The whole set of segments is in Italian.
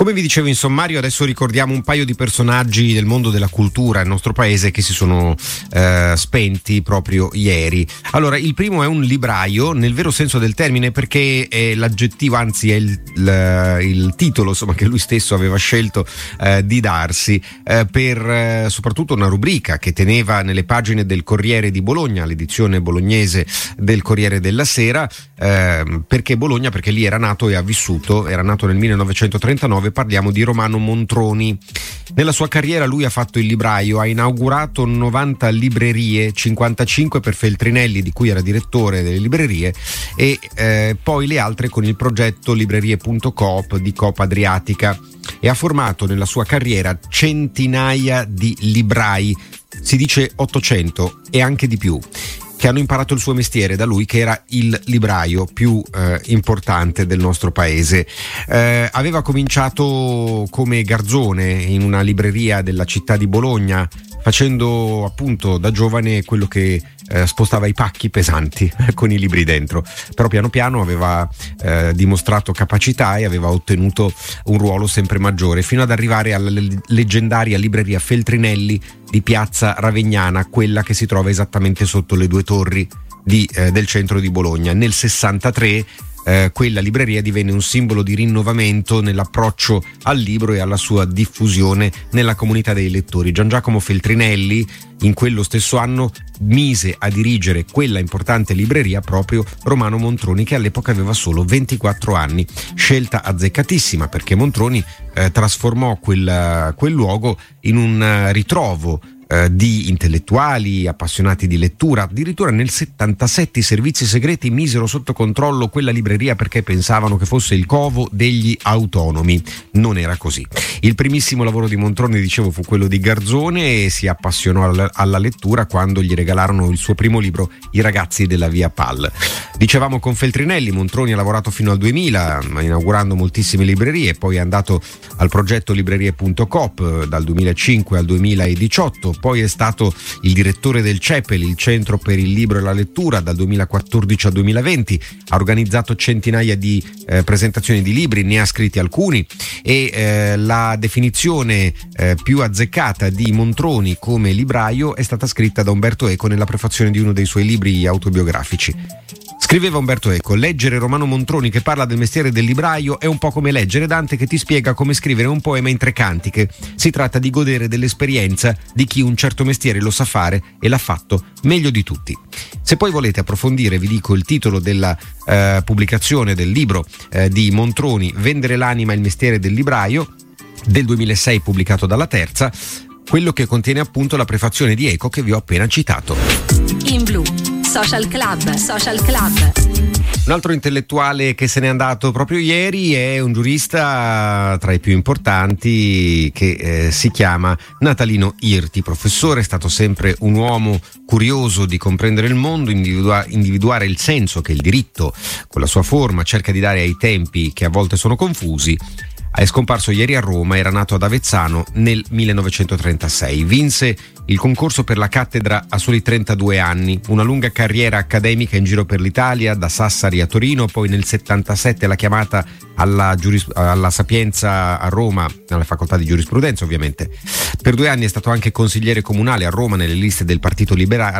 Come vi dicevo in sommario, adesso ricordiamo un paio di personaggi del mondo della cultura nel nostro paese che si sono spenti proprio ieri. Allora, il primo è un libraio nel vero senso del termine, perché è l'aggettivo, anzi è il titolo, insomma, che lui stesso aveva scelto di darsi per soprattutto una rubrica che teneva nelle pagine del Corriere di Bologna, l'edizione bolognese del Corriere della Sera. Perché Bologna? Perché lì era nato e ha vissuto, era nato nel 1939. Parliamo di Romano Montroni. Nella sua carriera lui ha fatto il libraio, ha inaugurato 90 librerie, 55 per Feltrinelli, di cui era direttore delle librerie, e poi le altre con il progetto Librerie.coop di Coop Adriatica, e ha formato nella sua carriera centinaia di librai, si dice 800 e anche di più, che hanno imparato il suo mestiere da lui, che era il libraio più importante del nostro paese. Aveva cominciato come garzone in una libreria della città di Bologna, facendo appunto da giovane quello che spostava i pacchi pesanti con i libri dentro, però piano piano aveva dimostrato capacità e aveva ottenuto un ruolo sempre maggiore, fino ad arrivare alla leggendaria libreria Feltrinelli di Piazza Ravegnana, quella che si trova esattamente sotto le due torri del centro di Bologna. Nel 63 quella libreria divenne un simbolo di rinnovamento nell'approccio al libro e alla sua diffusione nella comunità dei lettori. Gian Giacomo Feltrinelli in quello stesso anno mise a dirigere quella importante libreria proprio Romano Montroni, che all'epoca aveva solo 24 anni. Scelta azzeccatissima, perché Montroni trasformò quel luogo in un ritrovo di intellettuali appassionati di lettura. Addirittura nel 77 i servizi segreti misero sotto controllo quella libreria perché pensavano che fosse il covo degli autonomi. Non era così. Il primissimo lavoro di Montroni, dicevo, fu quello di garzone, e si appassionò alla lettura quando gli regalarono il suo primo libro, I ragazzi della via Pal. Dicevamo con Feltrinelli, Montroni ha lavorato fino al 2000 inaugurando moltissime librerie, poi è andato al progetto Librerie.coop dal 2005 al 2018, poi è stato il direttore del CEPEL, il Centro per il Libro e la Lettura, dal 2014 al 2020, ha organizzato centinaia di presentazioni di libri, ne ha scritti alcuni, e la definizione più azzeccata di Montroni come libraio è stata scritta da Umberto Eco nella prefazione di uno dei suoi libri autobiografici. Scriveva Umberto Eco: leggere Romano Montroni che parla del mestiere del libraio è un po' come leggere Dante che ti spiega come scrivere un poema in 3 cantiche. Si tratta di godere dell'esperienza di chi un certo mestiere lo sa fare e l'ha fatto meglio di tutti. Se poi volete approfondire, vi dico il titolo della pubblicazione del libro di Montroni, Vendere l'anima, il mestiere del libraio, del 2006, pubblicato dalla Terza, quello che contiene appunto la prefazione di Eco che vi ho appena citato. In Blu Social Club, Social Club. Un altro intellettuale che se n'è andato proprio ieri è un giurista tra i più importanti che si chiama Natalino Irti. Professore, è stato sempre un uomo curioso di comprendere il mondo, individuare il senso che il diritto, con la sua forma, cerca di dare ai tempi che a volte sono confusi. È scomparso ieri a Roma, era nato ad Avezzano nel 1936. Vinse il concorso per la cattedra a soli 32 anni, una lunga carriera accademica in giro per l'Italia, da Sassari a Torino, poi nel 77 la chiamata alla Sapienza a Roma, alla facoltà di giurisprudenza ovviamente. Per 2 anni è stato anche consigliere comunale a Roma nelle liste del Partito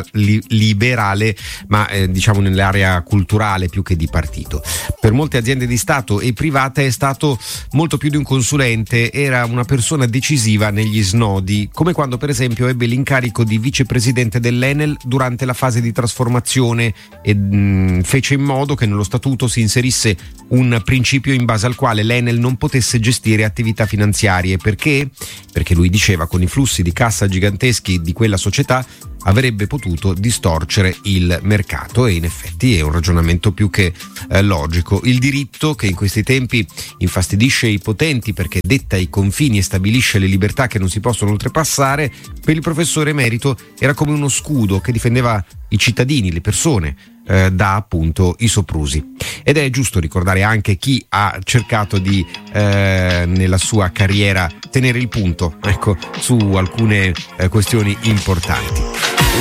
Liberale, ma diciamo nell'area culturale più che di partito. Per molte aziende di Stato e private è stato molto più di un consulente, era una persona decisiva negli snodi, come quando per esempio ebbe l'incarico di vicepresidente dell'Enel durante la fase di trasformazione e fece in modo che nello statuto si inserisse un principio in base al quale l'Enel non potesse gestire attività finanziarie. Perché? Perché lui diceva con i flussi di cassa giganteschi di quella società avrebbe potuto distorcere il mercato, e in effetti è un ragionamento più che logico. Il diritto, che in questi tempi infastidisce i potenti perché detta i confini e stabilisce le libertà che non si possono oltrepassare, per il professore emerito era come uno scudo che difendeva i cittadini, le persone, da appunto i soprusi. Ed è giusto ricordare anche chi ha cercato di nella sua carriera tenere il punto, ecco, su alcune questioni importanti.